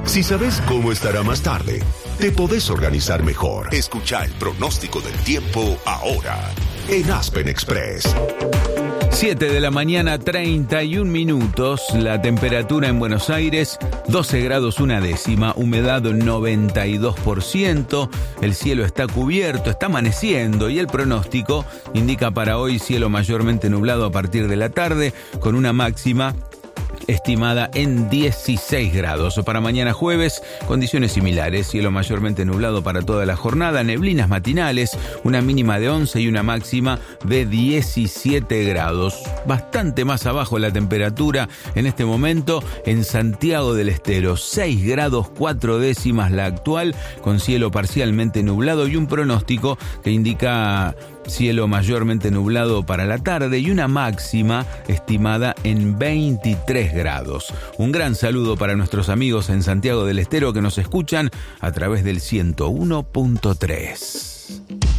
Si sabes cómo estará más tarde, te podés organizar mejor. Escucha el pronóstico del tiempo ahora en Aspen Express. 7 de la mañana, 31 minutos. La temperatura en Buenos Aires, 12 grados una décima, humedad 92%. El cielo está cubierto, está amaneciendo y el pronóstico indica para hoy cielo mayormente nublado a partir de la tarde, con una máxima estimada en 16 grados. Para mañana jueves, condiciones similares, cielo mayormente nublado para toda la jornada, neblinas matinales, una mínima de 11 y una máxima de 17 grados. Bastante más abajo la temperatura en este momento en Santiago del Estero, 6 grados 4 décimas la actual, con cielo parcialmente nublado y un pronóstico que indica cielo mayormente nublado para la tarde y una máxima estimada en 23 grados. Un gran saludo para nuestros amigos en Santiago del Estero que nos escuchan a través del 101.3.